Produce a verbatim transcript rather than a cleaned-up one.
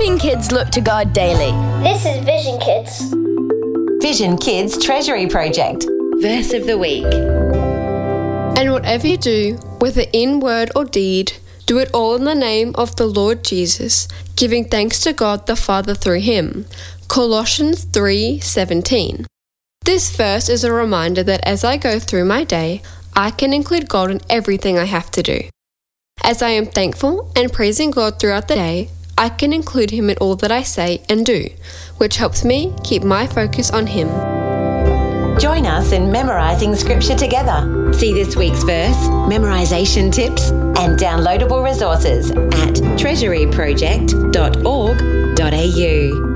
helping kids look to God daily. This is Vision Kids. Vision Kids Treasury Project. Verse of the Week. And whatever you do, whether in word or deed, do it all in the name of the Lord Jesus, giving thanks to God the Father through him. Colossians three seventeen. This verse is a reminder that as I go through my day, I can include God in everything I have to do. As I am thankful and praising God throughout the day, I can include him in all that I say and do, which helps me keep my focus on him. Join us in memorising scripture together. See this week's verse, memorisation tips, and downloadable resources at treasury project dot org dot a u.